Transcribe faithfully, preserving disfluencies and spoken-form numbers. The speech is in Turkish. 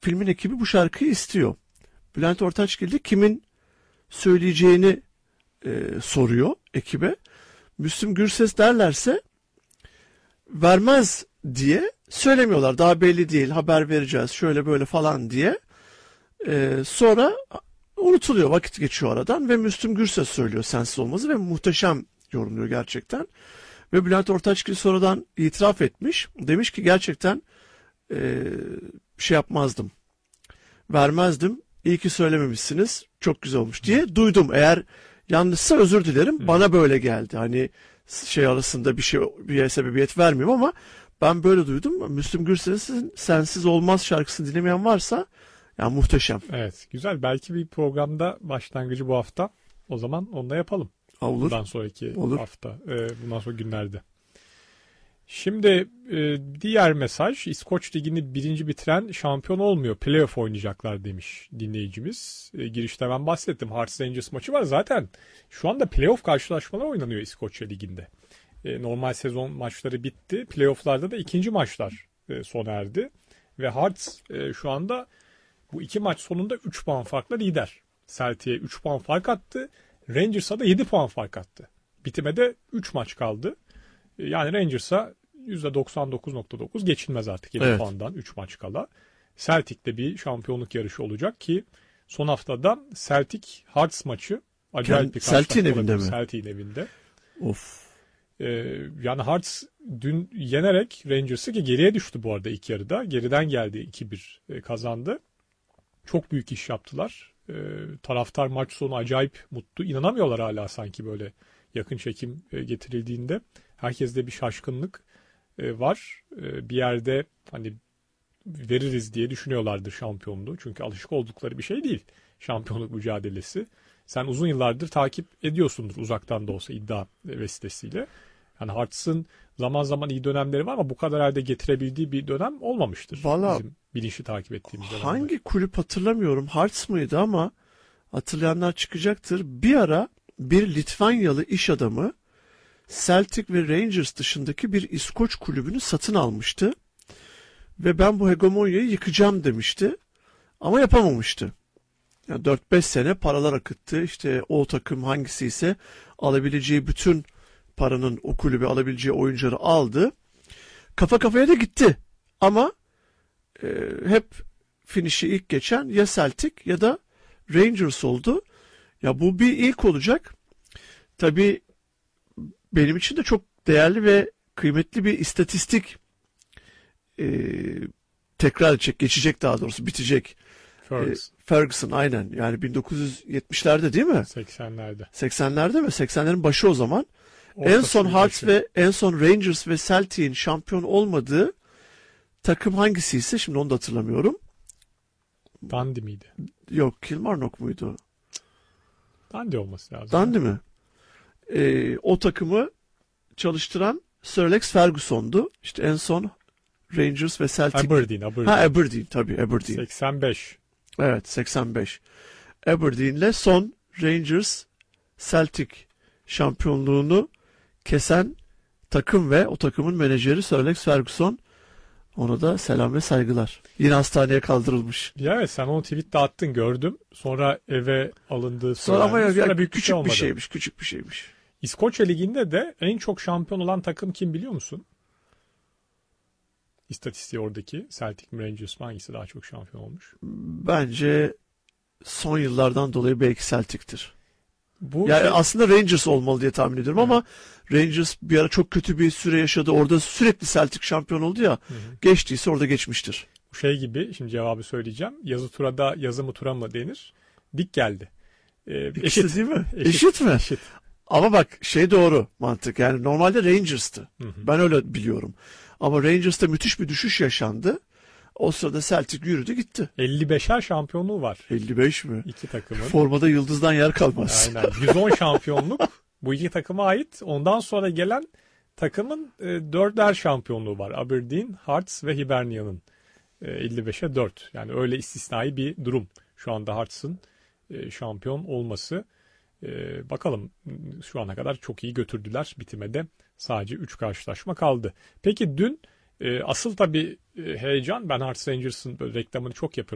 filmin ekibi bu şarkıyı istiyor. Bülent Ortaçgil de kimin söyleyeceğini e, soruyor ekibe. Müslüm Gürses derlerse vermez diye söylemiyorlar. Daha belli değil, haber vereceğiz şöyle böyle falan diye. E, sonra unutuluyor, vakit geçiyor aradan ve Müslüm Gürses söylüyor Sensiz Olmaz'ı ve muhteşem yorumluyor gerçekten. Ve Bülent Ortaçgil sonradan itiraf etmiş. Demiş ki gerçekten e, şey yapmazdım, vermezdim. İyi ki söylememişsiniz. Çok güzel olmuş diye duydum. Eğer yanlışsa özür dilerim. Hı. Bana böyle geldi. Hani şey arasında bir şey bir sebebiyet vermiyorum ama ben böyle duydum. Müslüm Gürses'in Sensiz Olmaz şarkısını dinlemeyen varsa ya muhteşem. Evet, güzel. Belki bir programda başlangıcı bu hafta. O zaman onu da yapalım. Ha, olur. Bundan sonraki olur. hafta, e, bundan sonraki günlerde. Şimdi e, diğer mesaj, İskoç Ligi'ni birinci bitiren şampiyon olmuyor. Playoff oynayacaklar demiş dinleyicimiz. E, girişte ben bahsettim. Hearts Rangers maçı var. Zaten şu anda playoff karşılaşmalar oynanıyor İskoçya Ligi'nde. E, normal sezon maçları bitti. Playoff'larda da ikinci maçlar e, sona erdi. Ve Hearts e, şu anda bu iki maç sonunda üç puan farkla lider. Celtic'e üç puan fark attı. Rangers'a da yedi puan fark attı. Bitime de üç maç kaldı. Yani Rangers'a yüzde doksan dokuz nokta dokuz geçilmez artık yedi evet. puandan üç maç kala. Celtic'te bir şampiyonluk yarışı olacak ki son haftada Celtic Hearts maçı acayip bir karşılaşma olabilir. Celtic'in evinde mi? Celtic'in evinde. Of. Ee, yani Hearts dün yenerek Rangers'ı, ki geriye düştü bu arada ilk yarıda. Geriden geldi, iki bir kazandı. Çok büyük iş yaptılar. Ee, taraftar maç sonu acayip mutlu. İnanamıyorlar hala sanki böyle yakın çekim getirildiğinde. Herkeste bir şaşkınlık e, var. E, bir yerde hani veririz diye düşünüyorlardır şampiyonluğu. Çünkü alışık oldukları bir şey değil şampiyonluk mücadelesi. Sen uzun yıllardır takip ediyorsundur uzaktan da olsa iddia vesilesiyle. Yani Hearts'ın zaman zaman iyi dönemleri var ama bu kadar halde getirebildiği bir dönem olmamıştır. Vallahi, bizim bilinçli takip ettiğimiz dönemde. Hangi kulüp hatırlamıyorum, Hearts mıydı ama hatırlayanlar çıkacaktır. Bir ara bir Litvanyalı iş adamı Celtic ve Rangers dışındaki bir İskoç kulübünü satın almıştı. Ve ben bu hegemonyayı yıkacağım demişti. Ama yapamamıştı. Yani dört beş sene paralar akıttı. İşte o takım hangisi ise alabileceği bütün paranın o kulübe alabileceği oyuncuları aldı. Kafa kafaya da gitti. Ama e, hep finişi ilk geçen ya Celtic ya da Rangers oldu. Ya bu bir ilk olacak. Tabii benim için de çok değerli ve kıymetli bir istatistik e, tekrar edecek, geçecek daha doğrusu, bitecek. Ferguson. E, Ferguson aynen. Yani bin dokuz yüz yetmişlerde değil mi? seksenlerde. seksenlerde mi? seksenlerin başı o zaman. Ortası en son Hearts ve en son Rangers ve Celtic'in şampiyon olmadığı takım hangisiyse şimdi onu da hatırlamıyorum. Dundee miydi? Yok, Kilmarnock muydu? Dundee olması lazım. Dundee mi? E, o takımı çalıştıran Sir Alex Ferguson'du. İşte en son Rangers ve Celtic. Aberdeen, Aberdeen. Ha Aberdeen tabii, Aberdeen. seksen beş. Evet, seksen beş. Aberdeen'le son Rangers Celtic şampiyonluğunu kesen takım ve o takımın menajeri Sir Alex Ferguson. Ona da selam ve saygılar. Yine hastaneye kaldırılmış. Ya evet, sen onu tweet'te attın, gördüm. Sonra eve alındığı sonra ama ya, sonra ya, büyük küçük bir, bir şey şeymiş, küçük bir şeymiş. İskoçya Ligi'nde de en çok şampiyon olan takım kim biliyor musun? İstatistiği oradaki. Celtic mi, Rangers mi, hangisi daha çok şampiyon olmuş? Bence son yıllardan dolayı belki Celtic'tir. Bu yani şey... aslında Rangers olmalı diye tahmin ediyorum, evet. Ama Rangers bir ara çok kötü bir süre yaşadı. Orada sürekli Celtic şampiyon oldu ya. Hı hı. Geçtiyse orada geçmiştir. Bu şey gibi, şimdi cevabı söyleyeceğim. Yazı turada yazı mı tura mı denir? Dik geldi. Ee, eşit değil mi? Eşit, eşit mi? Eşit. Ama bak şey doğru mantık. Yani normalde Rangers'tı. Hı hı. Ben öyle biliyorum. Ama Rangers'ta müthiş bir düşüş yaşandı. O sırada Celtic yürüdü gitti. elli beşer şampiyonluğu var. elli beş mi? İki takımın. Formada yıldızdan yer kalmaz. Aynen. yüz on şampiyonluk bu iki takıma ait. Ondan sonra gelen takımın e, dörder şampiyonluğu var. Aberdeen, Hearts ve Hibernian'ın e, elli beşe dört. Yani öyle istisnai bir durum. Şu anda Hearts'ın e, şampiyon olması. E, bakalım, şu ana kadar çok iyi götürdüler. Bitime de sadece üç karşılaşma kaldı. Peki dün e, asıl tabii e, heyecan, ben Hearts Rangers'ın reklamını çok yapıyorum.